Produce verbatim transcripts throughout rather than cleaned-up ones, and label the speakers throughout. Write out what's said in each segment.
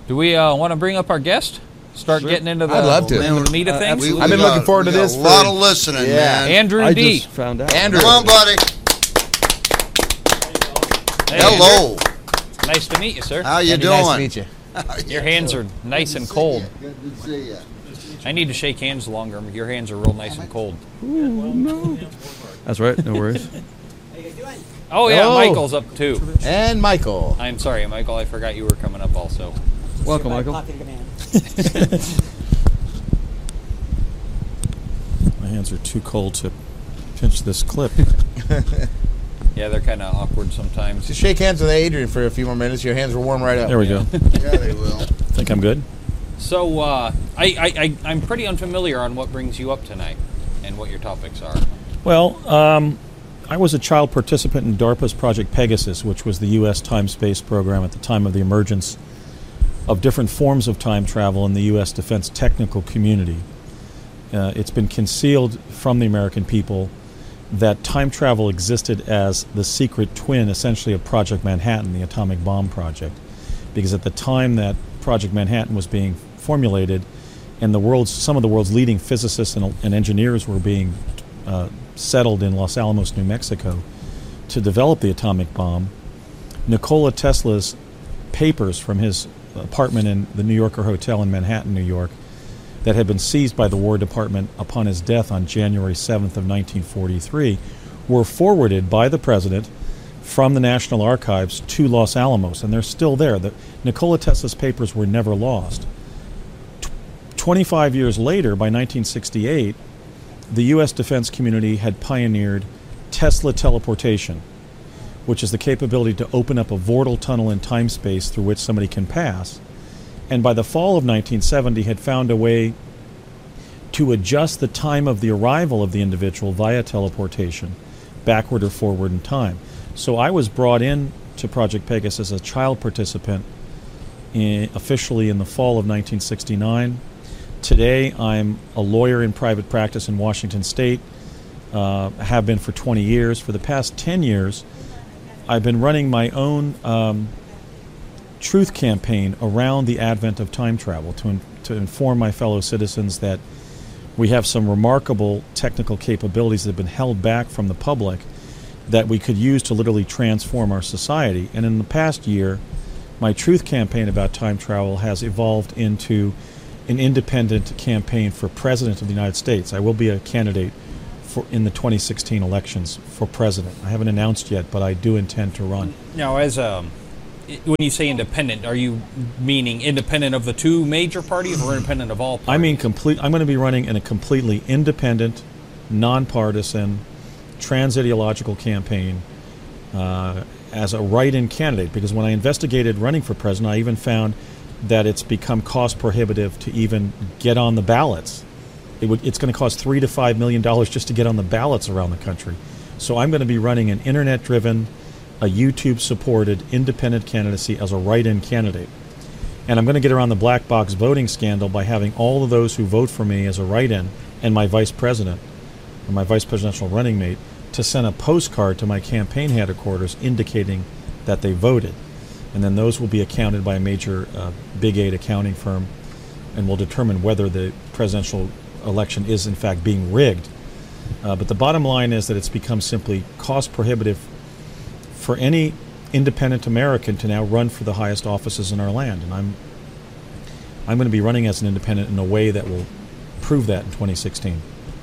Speaker 1: Do we uh, want to bring up our guest? Start
Speaker 2: Sure.
Speaker 1: getting into the,
Speaker 3: I'd love to.
Speaker 1: into the meat of
Speaker 2: Uh,
Speaker 1: things?
Speaker 2: we-
Speaker 3: I've been
Speaker 2: got-
Speaker 3: looking forward to
Speaker 2: we got
Speaker 3: this
Speaker 2: A
Speaker 3: for-
Speaker 2: lot of listening,
Speaker 3: Yeah.
Speaker 2: man.
Speaker 1: Andrew
Speaker 4: I
Speaker 1: D.
Speaker 4: just found out.
Speaker 3: Andrew.
Speaker 2: Come on, buddy.
Speaker 1: Hey,
Speaker 2: Hello.
Speaker 1: Andrew. Nice to meet you, sir.
Speaker 2: How you
Speaker 3: Andy,
Speaker 2: doing?
Speaker 3: Nice to meet you.
Speaker 1: Your hands are nice and cold.
Speaker 2: Good to see you.
Speaker 1: I need to shake hands longer. Your hands are real nice and cold.
Speaker 4: That's right. No worries.
Speaker 1: Oh, yeah,
Speaker 3: Oh.
Speaker 1: Michael's up too.
Speaker 3: And Michael.
Speaker 1: I'm sorry, Michael. I forgot you were coming up also.
Speaker 4: Welcome, Michael.
Speaker 5: My hands are too cold to pinch this clip.
Speaker 1: Yeah, they're kind of awkward sometimes.
Speaker 3: Just shake hands with Adrian for a few more minutes. Your hands will warm right up.
Speaker 5: There we go.
Speaker 2: Yeah, they will.
Speaker 5: Think I'm good?
Speaker 1: So, uh, I, I, I, I'm pretty unfamiliar on what brings you up tonight and what your topics are.
Speaker 5: Well, um, I was a child participant in DARPA's Project Pegasus, which was the U S time-space program at the time of the emergence of different forms of time travel in the U S defense technical community. Uh, it's been concealed from the American people that time travel existed as the secret twin, essentially, of Project Manhattan, the atomic bomb project. Because at the time that Project Manhattan was being formulated, and the world's some of the world's leading physicists and, and engineers were being uh, settled in Los Alamos, New Mexico, to develop the atomic bomb, Nikola Tesla's papers from his apartment in the New Yorker Hotel in Manhattan, New York, that had been seized by the War Department upon his death on January seventh of nineteen forty-three, were forwarded by the president from the National Archives to Los Alamos, and they're still there. The, Nikola Tesla's papers were never lost. T- twenty-five years later, by nineteen sixty-eight, the U S defense community had pioneered Tesla teleportation, which is the capability to open up a vortal tunnel in time-space through which somebody can pass. And by the fall of nineteen seventy had found a way to adjust the time of the arrival of the individual via teleportation, backward or forward in time. So I was brought in to Project Pegasus as a child participant in, officially in the fall of nineteen sixty-nine. Today I'm a lawyer in private practice in Washington State, uh, have been for twenty years. For the past ten years, I've been running my own um, truth campaign around the advent of time travel to, in, to inform my fellow citizens that we have some remarkable technical capabilities that have been held back from the public that we could use to literally transform our society. And in the past year, my truth campaign about time travel has evolved into an independent campaign for President of the United States. I will be a candidate for in the twenty sixteen elections for president. I haven't announced yet, but I do intend to run.
Speaker 1: Now, as um, i- when you say independent, are you meaning independent of the two major parties or independent of all parties?
Speaker 5: I mean, complete. I'm going to be running in a completely independent, nonpartisan, trans-ideological campaign uh, as a write-in candidate. Because when I investigated running for president, I even found that it's become cost prohibitive to even get on the ballots. It would, it's going to cost three to five million dollars just to get on the ballots around the country. So I'm going to be running an internet-driven, a YouTube-supported, independent candidacy as a write-in candidate. And I'm going to get around the black box voting scandal by having all of those who vote for me as a write-in and my vice president, or my vice presidential running mate, to send a postcard to my campaign headquarters indicating that they voted. And then those will be accounted by a major uh, Big Eight accounting firm, and will determine whether the presidential election is in fact being rigged. Uh, but the bottom line is that it's become simply cost prohibitive for any independent American to now run for the highest offices in our land. And I'm I'm going to be running as an independent in a way that will prove that in twenty sixteen.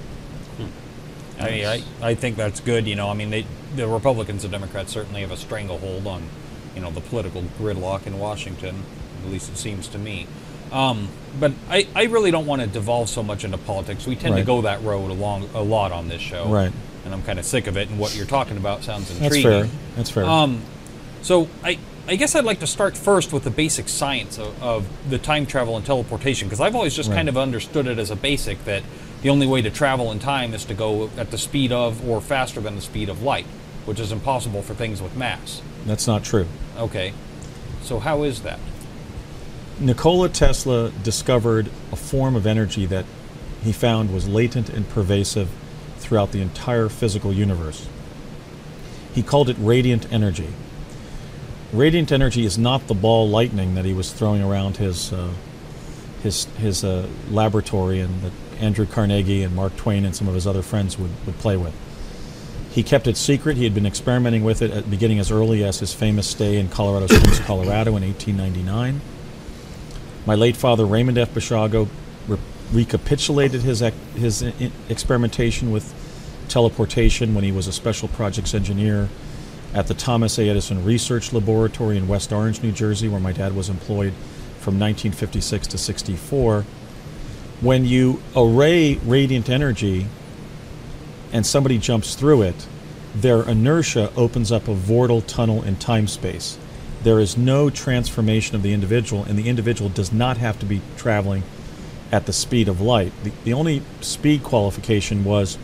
Speaker 1: I, mean, I, I think that's good. You know, I mean, they, the Republicans and Democrats certainly have a stranglehold on, you know, the political gridlock in Washington. At least it seems to me. Um, but I, I really don't want to devolve so much into politics. We tend to
Speaker 5: Right.
Speaker 1: go that road along a lot on this show.
Speaker 5: Right.
Speaker 1: And I'm kind of sick of it. And what you're talking about sounds
Speaker 5: That's
Speaker 1: intriguing.
Speaker 5: fair. That's fair.
Speaker 1: Um, so I, I guess I'd like to start first with the basic science of, of the time travel and teleportation, because I've always just
Speaker 5: Right.
Speaker 1: kind of understood it as a basic that the only way to travel in time is to go at the speed of or faster than the speed of light, which is impossible for things with mass.
Speaker 5: That's not true.
Speaker 1: Okay. So how is that?
Speaker 5: Nikola Tesla discovered a form of energy that he found was latent and pervasive throughout the entire physical universe. He called it radiant energy. radiant energy is not the ball lightning that he was throwing around his uh, his his uh, laboratory and that Andrew Carnegie and Mark Twain and some of his other friends would, would play with. He kept it secret. He had been experimenting with it at beginning as early as his famous stay in Colorado Springs, Colorado in eighteen ninety-nine. My late father, Raymond F. Bishago, re- recapitulated his, ec- his I- experimentation with teleportation when he was a special projects engineer at the Thomas A. Edison Research Laboratory in West Orange, New Jersey, where my dad was employed from nineteen fifty-six to sixty-four. When you array radiant energy and somebody jumps through it, their inertia opens up a vortal tunnel in time-space. There is no transformation of the individual, and the individual does not have to be traveling at the speed of light. The, the only speed qualification was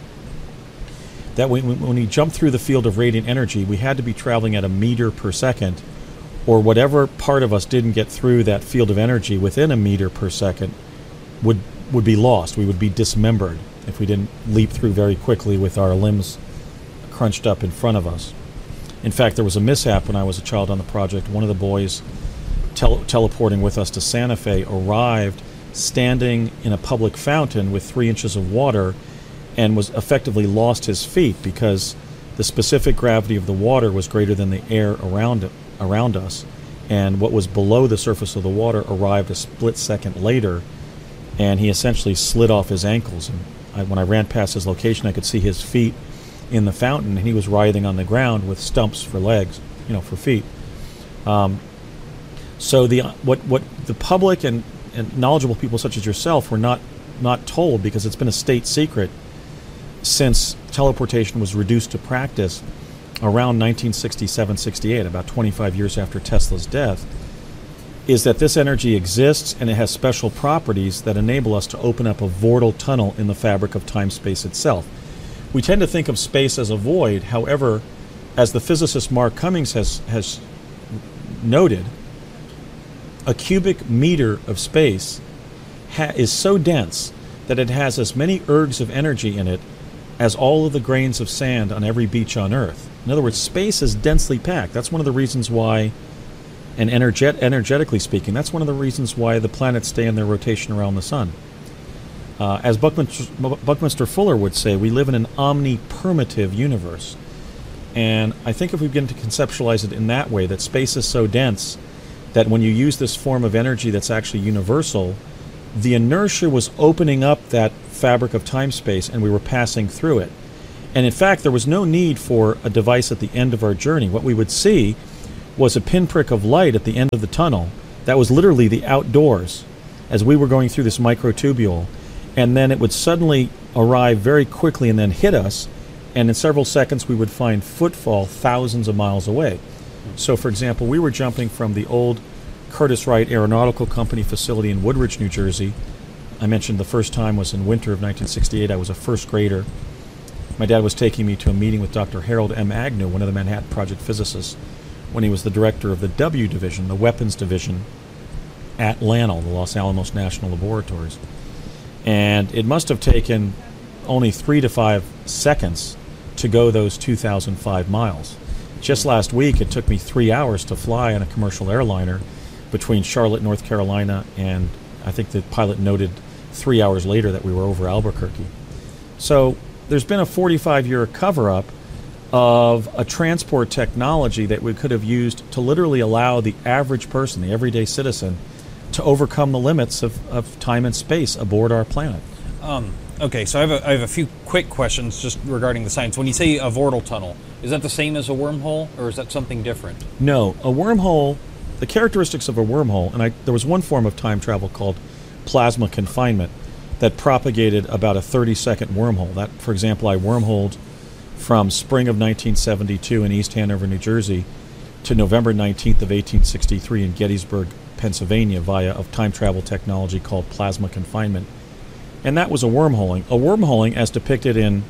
Speaker 5: that when, when we jumped through the field of radiant energy, we had to be traveling at a meter per second, or whatever part of us didn't get through that field of energy within a meter per second would would be lost. We would be dismembered if we didn't leap through very quickly with our limbs crunched up in front of us. In fact, there was a mishap when I was a child on the project. One of the boys tel- teleporting with us to Santa Fe arrived standing in a public fountain with three inches of water and was effectively lost his feet because the specific gravity of the water was greater than the air around it, around us, and what was below the surface of the water arrived a split second later, and he essentially slid off his ankles. And I, when I ran past his location, I could see his feet in the fountain, and he was writhing on the ground with stumps for legs, you know, for feet. Um, so the what what the public and, and knowledgeable people such as yourself were not not told, because it's been a state secret since teleportation was reduced to practice around nineteen sixty-seven sixty-eight, about twenty-five years after Tesla's death, is that this energy exists and it has special properties that enable us to open up a vortal tunnel in the fabric of time-space itself. We tend to think of space as a void. However, as the physicist Mark Cummings has, has noted, a cubic meter of space ha- is so dense that it has as many ergs of energy in it as all of the grains of sand on every beach on Earth. In other words, space is densely packed. That's one of the reasons why, and energet- energetically speaking, that's one of the reasons why the planets stay in their rotation around the sun. Uh, as Buckminster, Buckminster Fuller would say, we live in an omnipermeative universe. And I think if we begin to conceptualize it in that way, that space is so dense that when you use this form of energy that's actually universal, the inertia was opening up that fabric of time-space and we were passing through it. And in fact, there was no need for a device at the end of our journey. What we would see was a pinprick of light at the end of the tunnel that was literally the outdoors as we were going through this microtubule. And then it would suddenly arrive very quickly and then hit us, and in several seconds we would find footfall thousands of miles away. So, for example, we were jumping from the old Curtiss Wright Aeronautical Company facility in Woodridge, New Jersey. I mentioned the first time was in winter of nineteen sixty-eight. I was a first grader. My dad was taking me to a meeting with Doctor Harold M. Agnew, one of the Manhattan Project physicists, when he was the director of the W Division, the Weapons Division, at LANL, the Los Alamos National Laboratories. And it must have taken only three to five seconds to go those two thousand five miles. Just last week, it took me three hours to fly on a commercial airliner between Charlotte, North Carolina, and I think the pilot noted three hours later that we were over Albuquerque. So there's been a forty-five year cover-up of a transport technology that we could have used to literally allow the average person, the everyday citizen, to overcome the limits of, of time and space aboard our planet.
Speaker 1: Um, okay, so I have, a, I have a few quick questions just regarding the science. When you say a vortal tunnel, is that the same as a wormhole, or is that something different?
Speaker 5: No, a wormhole, the characteristics of a wormhole, and I, there was one form of time travel called plasma confinement that propagated about a thirty second wormhole. That, for example, I wormholed from spring of nineteen seventy-two in East Hanover, New Jersey, to November nineteenth of eighteen sixty-three in Gettysburg, Pennsylvania, via a time travel technology called plasma confinement. And that was a wormholing. A wormholing, as depicted in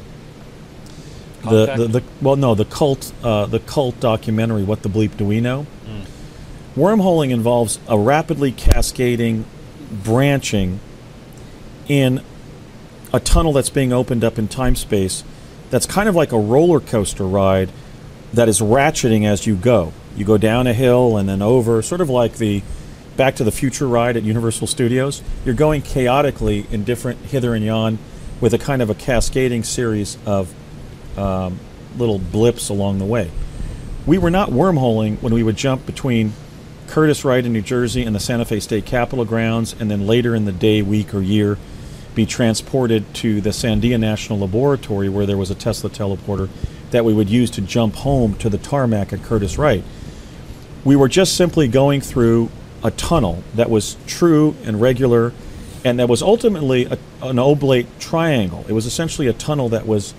Speaker 5: the, the, the well, no, the cult, uh, the cult documentary, What the Bleep Do We Know? Mm. Wormholing involves a rapidly cascading branching in a tunnel that's being opened up in time-space that's kind of like a roller coaster ride that is ratcheting as you go. You go down a hill and then over, sort of like the Back to the Future ride at Universal Studios. You're going chaotically in different hither and yon with a kind of a cascading series of um, little blips along the way. We were not wormholing when we would jump between Curtis Wright in New Jersey and the Santa Fe State Capitol grounds, and then later in the day, week, or year, be transported to the Sandia National Laboratory where there was a Tesla teleporter that we would use to jump home to the tarmac at Curtis Wright. We were just simply going through a tunnel that was true and regular, and that was ultimately a, an oblate triangle. It was essentially a tunnel that was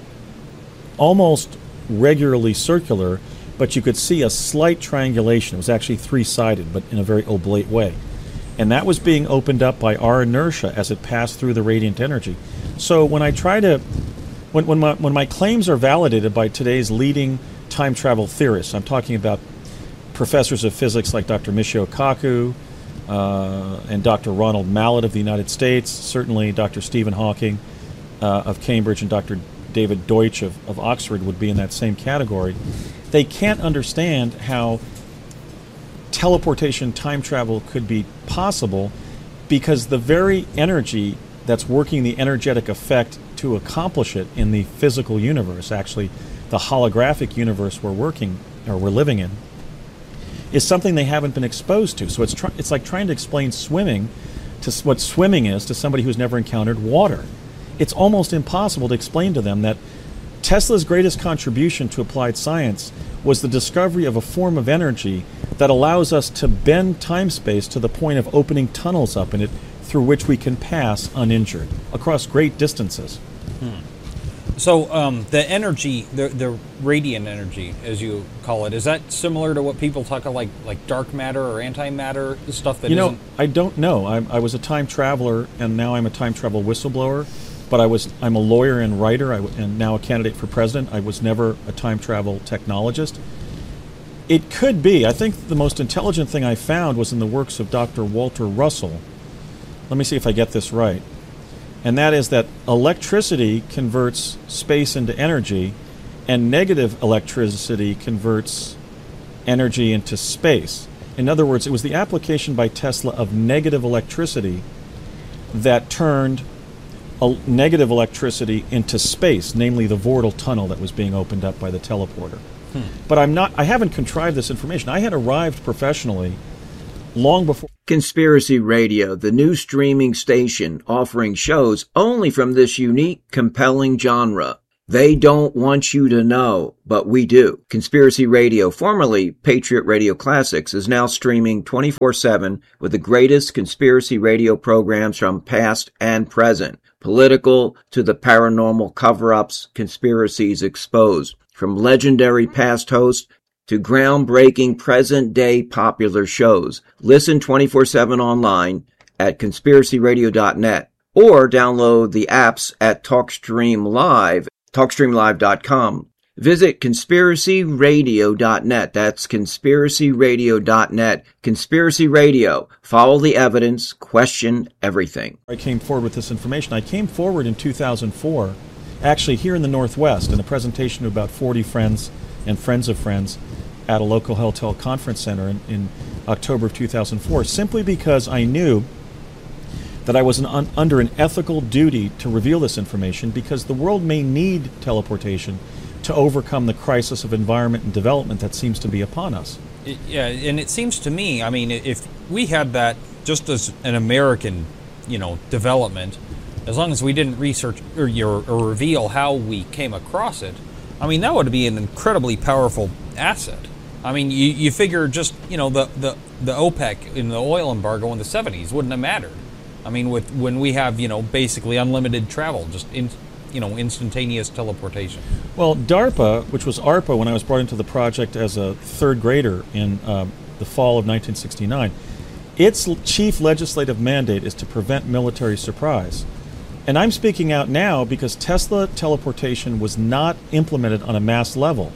Speaker 5: almost regularly circular, but you could see a slight triangulation. It was actually three-sided, but in a very oblate way. And that was being opened up by our inertia as it passed through the radiant energy. So when I try to, when, when, my, when my claims are validated by today's leading time travel theorists, I'm talking about professors of physics like Doctor Michio Kaku uh, and Doctor Ronald Mallet of the United States, certainly Doctor Stephen Hawking uh, of Cambridge and Doctor David Deutsch of, of Oxford would be in that same category. They can't understand how teleportation time travel could be possible because the very energy that's working the energetic effect to accomplish it in the physical universe, actually the holographic universe we're working or we're living in, is something they haven't been exposed to. So it's try- it's like trying to explain swimming to s- what swimming is to somebody who's never encountered water. It's almost impossible to explain to them that Tesla's greatest contribution to applied science was the discovery of a form of energy that allows us to bend time-space to the point of opening tunnels up in it through which we can pass uninjured across great distances.
Speaker 1: Hmm. So um, the energy, the the radiant energy, as you call it, is that similar to what people talk about, like like dark matter or antimatter stuff that
Speaker 5: you know,
Speaker 1: isn't?
Speaker 5: I don't know. I, I was a time traveler, and now I'm a time travel whistleblower. But I was I'm a lawyer and writer, I w- and now a candidate for president. I was never a time travel technologist. It could be. I think the most intelligent thing I found was in the works of Doctor Walter Russell. Let me see if I get this right. And that is that electricity converts space into energy, and negative electricity converts energy into space. In other words, it was the application by Tesla of negative electricity that turned a negative electricity into space, namely the Vortal tunnel that was being opened up by the teleporter. Hmm. But I'm not, I haven't contrived this information. I had arrived professionally long before.
Speaker 6: Conspiracy Radio, the new streaming station offering shows only from this unique, compelling genre. They don't want you to know, but we do. Conspiracy Radio, formerly Patriot Radio Classics, is now streaming twenty-four seven with the greatest conspiracy radio programs from past and present. Political to the paranormal cover-ups, conspiracies exposed. From legendary past hosts to groundbreaking present-day popular shows. Listen twenty-four seven online at conspiracy radio dot net or download the apps at TalkStream Live, talk stream live dot com. Visit conspiracy radio dot net. That's conspiracy radio dot net. Conspiracy Radio. Follow the evidence. Question everything.
Speaker 5: I came forward with this information. I came forward in two thousand four, actually here in the Northwest, in a presentation to about forty friends and friends of friends at a local hotel conference center in, in October of two thousand four, simply because I knew that I was an un, under an ethical duty to reveal this information, because the world may need teleportation to overcome the crisis of environment and development that seems to be upon us.
Speaker 1: It, yeah, and it seems to me, I mean, if we had that just as an American, you know, development, as long as we didn't research or, or, or reveal how we came across it, I mean, that would be an incredibly powerful asset. I mean, you, you figure just, you know, the, the, the OPEC in the oil embargo in the seventies wouldn't have mattered. I mean, with when we have, you know, basically unlimited travel, just in, you know, instantaneous teleportation.
Speaker 5: Well, DARPA, which was ARPA when I was brought into the project as a third grader in uh, the fall of nineteen sixty-nine, its chief legislative mandate is to prevent military surprise. And I'm speaking out now because Tesla teleportation was not implemented on a mass level.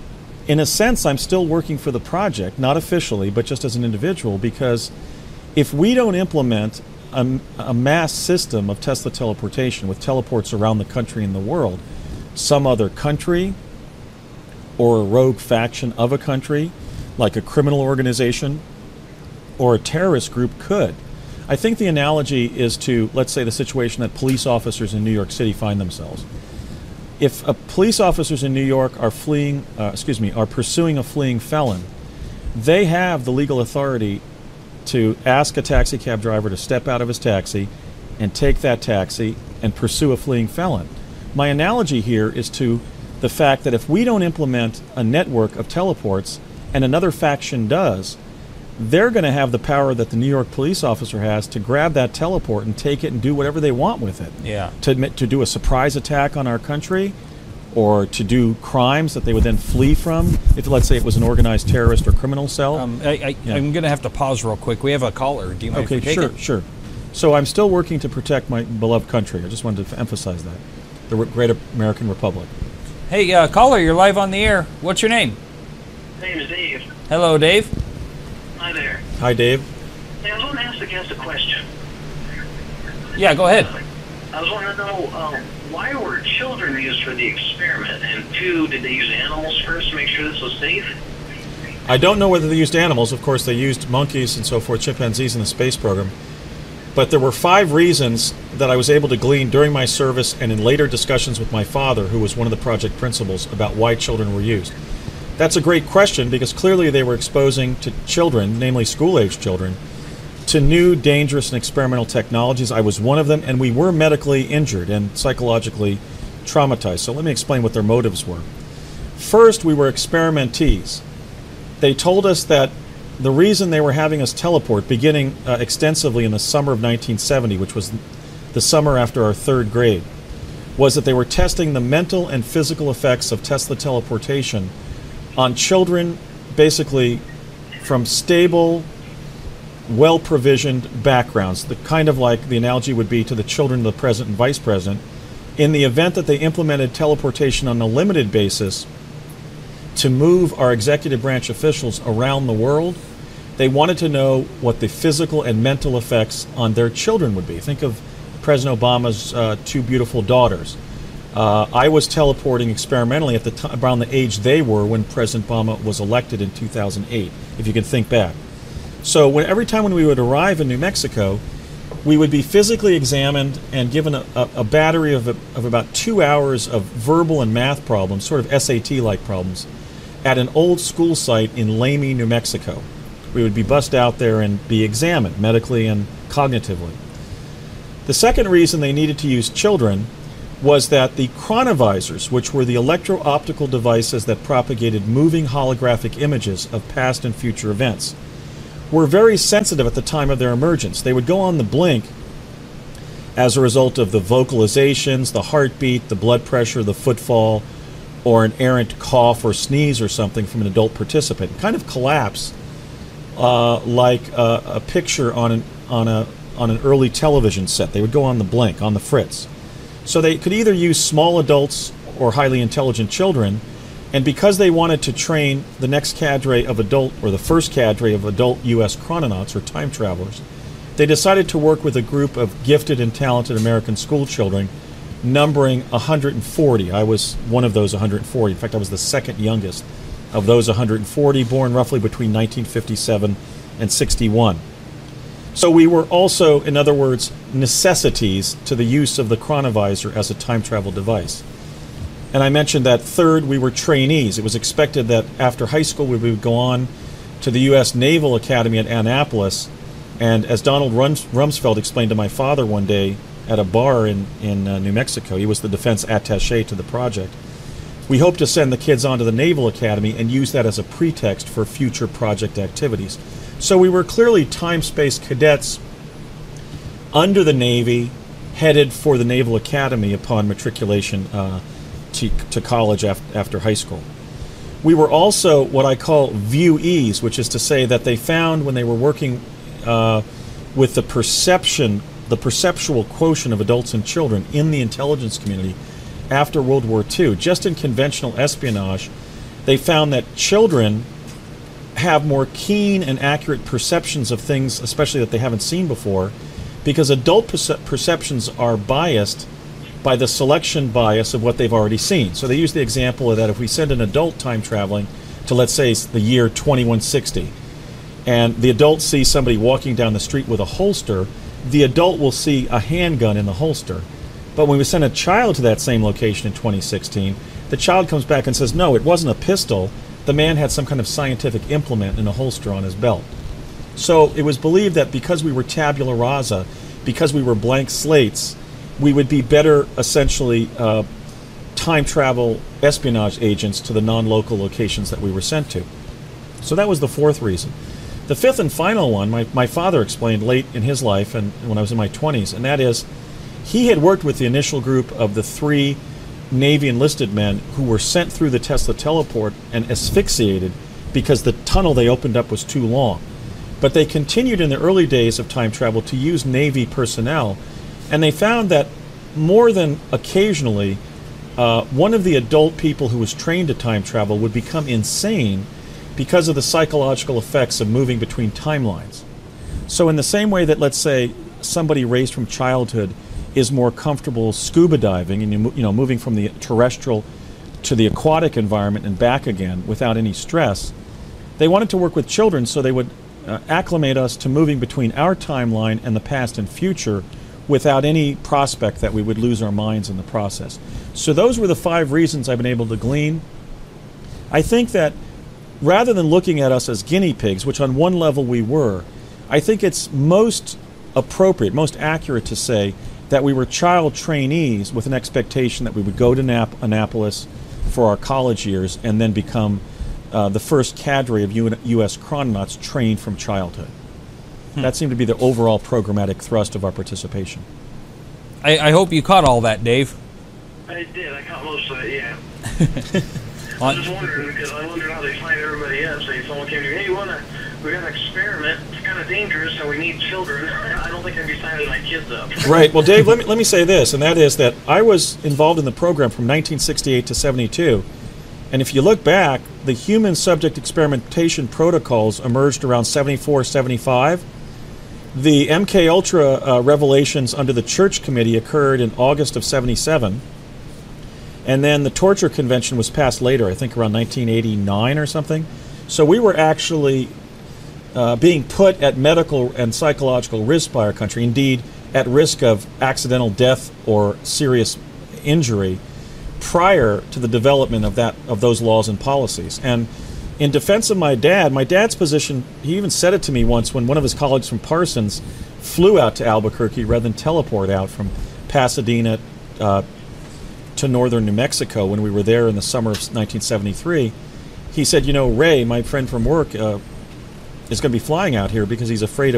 Speaker 5: In a sense, I'm still working for the project, not officially, but just as an individual, because if we don't implement a, a mass system of Tesla teleportation with teleports around the country and the world, some other country or a rogue faction of a country like a criminal organization or a terrorist group could. I think the analogy is to, let's say, the situation that police officers in New York City find themselves. If uh, police officers in New York are fleeing, uh, excuse me, are pursuing a fleeing felon, they have the legal authority to ask a taxi cab driver to step out of his taxi and take that taxi and pursue a fleeing felon. My analogy here is to the fact that if we don't implement a network of teleports and another faction does, they're going to have the power that the New York police officer has to grab that teleport and take it and do whatever they want with it.
Speaker 1: Yeah.
Speaker 5: To admit, to do a surprise attack on our country, or to do crimes that they would then flee from, if, let's say, it was an organized terrorist or criminal cell.
Speaker 1: Um, I, I,
Speaker 5: Yeah.
Speaker 1: I'm going to have to pause real quick. We have a caller. Do you mind
Speaker 5: Okay,
Speaker 1: if we take
Speaker 5: sure,
Speaker 1: it?
Speaker 5: sure. So I'm still working to protect my beloved country. I just wanted to emphasize that. The re- great American Republic.
Speaker 1: Hey, uh, caller, you're live on the air. What's your name?
Speaker 7: My name is Dave.
Speaker 1: Hello, Dave.
Speaker 7: Hi there.
Speaker 5: Hi, Dave.
Speaker 7: Hey, I was wanting to ask the guest a question.
Speaker 1: Yeah, go ahead.
Speaker 7: I was wanting to know, um, why were children used for the experiment? And two, did they use animals first to make sure this was safe?
Speaker 5: I don't know whether they used animals. Of course, they used monkeys and so forth, chimpanzees in the space program. But there were five reasons that I was able to glean during my service and in later discussions with my father, who was one of the project principals, about why children were used. That's a great question, because clearly they were exposing to children, namely school-age children, to new, dangerous, and experimental technologies. I was one of them, and we were medically injured and psychologically traumatized. So let me explain what their motives were. First, we were experimentees. They told us that the reason they were having us teleport, beginning uh, extensively in the summer of nineteen seventy, which was the summer after our third grade, was that they were testing the mental and physical effects of Tesla teleportation on children, basically from stable, well-provisioned backgrounds, the kind of like the analogy would be to the children of the president and vice president. In the event that they implemented teleportation on a limited basis to move our executive branch officials around the world, they wanted to know what the physical and mental effects on their children would be. Think of President Obama's uh, two beautiful daughters. Uh, I was teleporting experimentally at the t- around the age they were when President Obama was elected in two thousand eight, if you can think back. So when, every time when we would arrive in New Mexico, we would be physically examined and given a, a, a battery of, of about two hours of verbal and math problems, sort of S A T-like problems, at an old school site in Lamy, New Mexico. We would be bussed out there and be examined medically and cognitively. The second reason they needed to use children was that the chronovisors, which were the electro-optical devices that propagated moving holographic images of past and future events, were very sensitive at the time of their emergence. They would go on the blink as a result of the vocalizations, the heartbeat, the blood pressure, the footfall, or an errant cough or sneeze or something from an adult participant, kind of collapse uh, like a, a picture on an on a on an early television set. They would go on the blink, on the fritz. So they could either use small adults or highly intelligent children, and because they wanted to train the next cadre of adult, or the first cadre of adult U S chrononauts or time travelers, they decided to work with a group of gifted and talented American school children numbering one hundred forty. I was one of those one hundred forty. In fact, I was the second youngest of those one hundred forty, born roughly between nineteen fifty-seven and sixty-one. So we were also, in other words, necessities to the use of the chronovisor as a time travel device. And I mentioned that third, we were trainees. It was expected that after high school we would go on to the U S Naval Academy at Annapolis. And as Donald Rums- Rumsfeld explained to my father one day at a bar in, in uh, New Mexico, he was the defense attaché to the project, we hope to send the kids on to the Naval Academy and use that as a pretext for future project activities. So we were clearly time-space cadets under the Navy, headed for the Naval Academy upon matriculation uh, to, to college af- after high school. We were also what I call viewees, which is to say that they found when they were working uh, with the perception, the perceptual quotient of adults and children in the intelligence community after World War Two, just in conventional espionage, they found that children have more keen and accurate perceptions of things, especially that they haven't seen before, because adult perce- perceptions are biased by the selection bias of what they've already seen. So they use the example of that if we send an adult time traveling to, let's say, the year twenty-one sixty, and the adult sees somebody walking down the street with a holster, the adult will see a handgun in the holster. But when we send a child to that same location in twenty sixteen, the child comes back and says, no, it wasn't a pistol. The man had some kind of scientific implement in a holster on his belt. So it was believed that because we were tabula rasa, because we were blank slates, we would be better, essentially, uh, time travel espionage agents to the non-local locations that we were sent to. So that was the fourth reason. The fifth and final one, my, my father explained late in his life and when I was in my twenties, and that is he had worked with the initial group of the three Navy enlisted men who were sent through the Tesla teleport and asphyxiated because the tunnel they opened up was too long. But they continued in the early days of time travel to use Navy personnel, and they found that more than occasionally, uh, one of the adult people who was trained to time travel would become insane because of the psychological effects of moving between timelines. So in the same way that, let's say, somebody raised from childhood is more comfortable scuba diving and you, you know, moving from the terrestrial to the aquatic environment and back again without any stress, they wanted to work with children so they would uh, acclimate us to moving between our timeline and the past and future without any prospect that we would lose our minds in the process. So those were the five reasons I've been able to glean. I think that rather than looking at us as guinea pigs, which on one level we were, I think it's most appropriate, most accurate to say that we were child trainees with an expectation that we would go to Nap- Annapolis for our college years and then become uh, the first cadre of U- U.S. chrononauts trained from childhood. Hmm. That seemed to be the overall programmatic thrust of our participation.
Speaker 1: I, I hope you caught all that, Dave.
Speaker 7: I did. I caught most of it, yeah. I was just wondering, because I wondered how they find everybody else. Say someone came to me, hey, we, wanna, we got an experiment. It's kind of dangerous, so we need children. I don't think I'd be signing my kids up.
Speaker 5: Right. Well, Dave, let me, let me say this, and that is that I was involved in the program from nineteen sixty-eight to seventy-two. And if you look back, the human subject experimentation protocols emerged around seventy-four, seventy-five. The M K Ultra uh, revelations under the Church Committee occurred in August of seventy-seven. And then the torture convention was passed later, I think around nineteen eighty-nine or something. So we were actually uh, being put at medical and psychological risk by our country, indeed at risk of accidental death or serious injury prior to the development of that of those laws and policies. And in defense of my dad, my dad's position, he even said it to me once when one of his colleagues from Parsons flew out to Albuquerque rather than teleport out from Pasadena uh, to northern New Mexico when we were there in the summer of nineteen seventy-three. He said, you know, Ray, my friend from work, uh, is going to be flying out here because he's afraid of